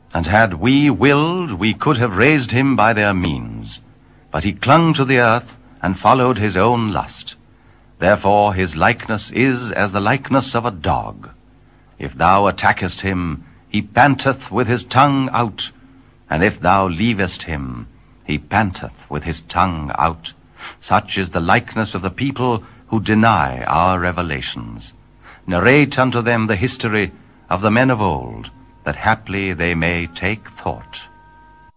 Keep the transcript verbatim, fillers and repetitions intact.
And had we willed, we could have raised him by their means. But he clung to the earth, and followed his own lust. Therefore his likeness is as the likeness of a dog. If thou attackest him, he panteth with his tongue out, and if thou leavest him, he panteth with his tongue out. Such is the likeness of the people who deny our revelations. Narrate unto them the history of the men of old, that haply they may take thought.